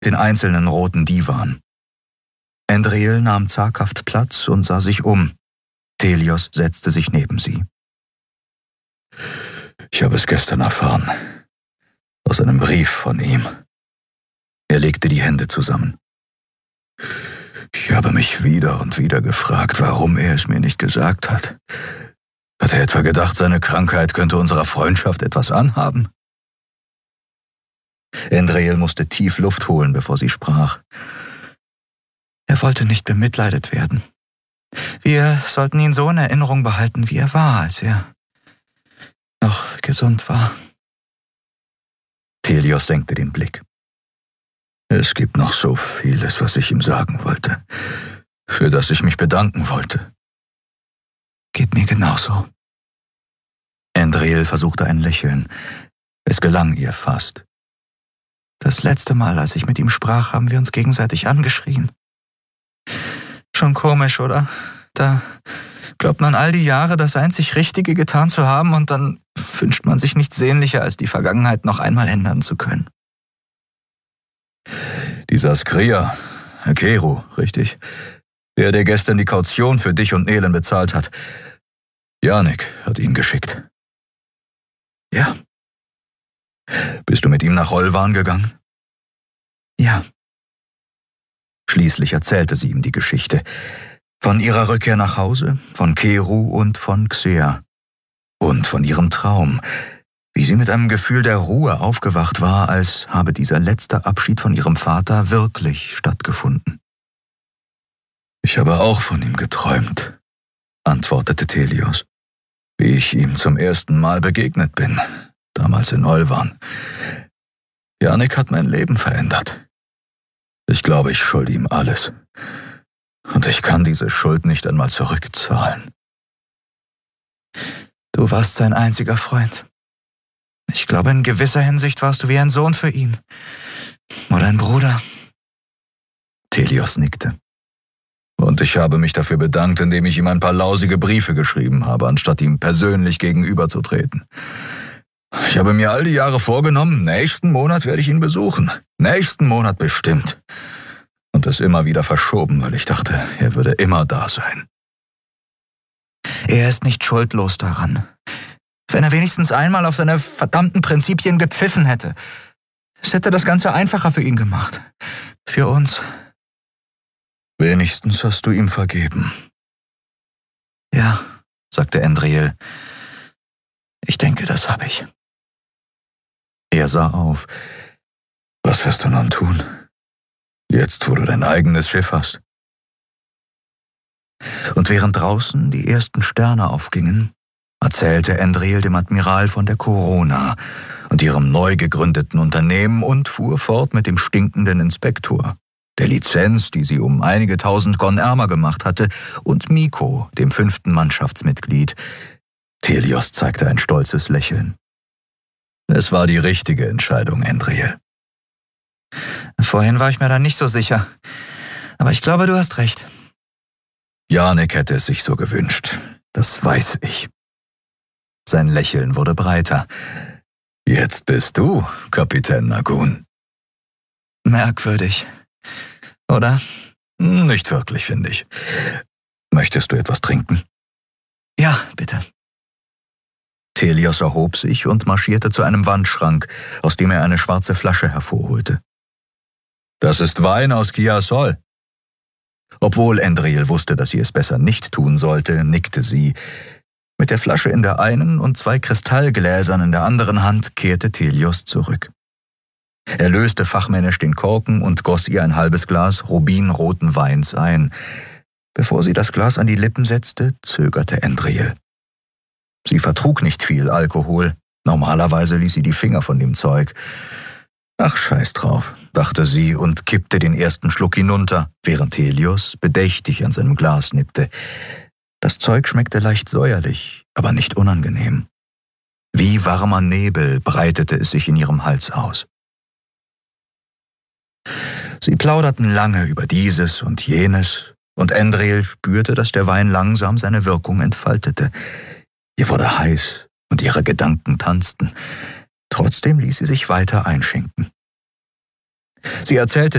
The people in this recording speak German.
den einzelnen roten Divan. Endril nahm zaghaft Platz und sah sich um. Telios setzte sich neben sie. »Ich habe es gestern erfahren. Aus einem Brief von ihm.« Er legte die Hände zusammen. »Ich habe mich wieder und wieder gefragt, warum er es mir nicht gesagt hat. Hat er etwa gedacht, seine Krankheit könnte unserer Freundschaft etwas anhaben?« Endril musste tief Luft holen, bevor sie sprach. »Er wollte nicht bemitleidet werden. Wir sollten ihn so in Erinnerung behalten, wie er war, als er noch gesund war.« Telios senkte den Blick. »Es gibt noch so vieles, was ich ihm sagen wollte, für das ich mich bedanken wollte.« »Geht mir genauso.« Endril versuchte ein Lächeln. Es gelang ihr fast. »Das letzte Mal, als ich mit ihm sprach, haben wir uns gegenseitig angeschrien. Schon komisch, oder? Da glaubt man all die Jahre, das einzig Richtige getan zu haben, und dann wünscht man sich nichts sehnlicher, als die Vergangenheit noch einmal ändern zu können.« »Dieser Skria, Keru, richtig? Der gestern die Kaution für dich und Nelen bezahlt hat. Janek hat ihn geschickt.« »Ja.« »Bist du mit ihm nach Olvan gegangen?« »Ja.« Schließlich erzählte sie ihm die Geschichte. Von ihrer Rückkehr nach Hause, von Keru und von Xea. Und von ihrem Traum, wie sie mit einem Gefühl der Ruhe aufgewacht war, als habe dieser letzte Abschied von ihrem Vater wirklich stattgefunden. »Ich habe auch von ihm geträumt«, antwortete Telios, »wie ich ihm zum ersten Mal begegnet bin, damals in Olvan. Janek hat mein Leben verändert. Ich glaube, ich schulde ihm alles. Und ich kann diese Schuld nicht einmal zurückzahlen.« »Du warst sein einziger Freund. Ich glaube, in gewisser Hinsicht warst du wie ein Sohn für ihn. Oder ein Bruder.« Telios nickte. »Und ich habe mich dafür bedankt, indem ich ihm ein paar lausige Briefe geschrieben habe, anstatt ihm persönlich gegenüberzutreten. Ich habe mir all die Jahre vorgenommen, nächsten Monat werde ich ihn besuchen. Nächsten Monat bestimmt. Und es immer wieder verschoben, weil ich dachte, er würde immer da sein.« »Er ist nicht schuldlos daran. Wenn er wenigstens einmal auf seine verdammten Prinzipien gepfiffen hätte. Es hätte das Ganze einfacher für ihn gemacht. Für uns.« »Wenigstens hast du ihm vergeben.« »Ja«, sagte Endril. »Ich denke, das habe ich.« Er sah auf. »Was wirst du nun tun? Jetzt, wo du dein eigenes Schiff hast?« Und während draußen die ersten Sterne aufgingen, erzählte Endril dem Admiral von der Corona und ihrem neu gegründeten Unternehmen und fuhr fort mit dem stinkenden Inspektor, der Lizenz, die sie um einige tausend Gon ärmer gemacht hatte, und Miko, dem 5. Mannschaftsmitglied. Telios zeigte ein stolzes Lächeln. »Es war die richtige Entscheidung, Endril.« »Vorhin war ich mir da nicht so sicher. Aber ich glaube, du hast recht.« »Janek hätte es sich so gewünscht. Das weiß ich.« Sein Lächeln wurde breiter. »Jetzt bist du, Kapitän Nagun.« »Merkwürdig, oder?« »Nicht wirklich, finde ich. Möchtest du etwas trinken?« »Ja, bitte.« Telios erhob sich und marschierte zu einem Wandschrank, aus dem er eine schwarze Flasche hervorholte. »Das ist Wein aus Kiasol.« Obwohl Endril wusste, dass sie es besser nicht tun sollte, nickte sie. Mit der Flasche in der einen und 2 Kristallgläsern in der anderen Hand kehrte Telios zurück. Er löste fachmännisch den Korken und goss ihr ein halbes Glas rubinroten Weins ein. Bevor sie das Glas an die Lippen setzte, zögerte Endril. Sie vertrug nicht viel Alkohol. Normalerweise ließ sie die Finger von dem Zeug. »Ach, scheiß drauf«, dachte sie und kippte den ersten Schluck hinunter, während Telios bedächtig an seinem Glas nippte. Das Zeug schmeckte leicht säuerlich, aber nicht unangenehm. Wie warmer Nebel breitete es sich in ihrem Hals aus. Sie plauderten lange über dieses und jenes, und Endril spürte, dass der Wein langsam seine Wirkung entfaltete. Ihr wurde heiß und ihre Gedanken tanzten. Trotzdem ließ sie sich weiter einschenken. Sie erzählte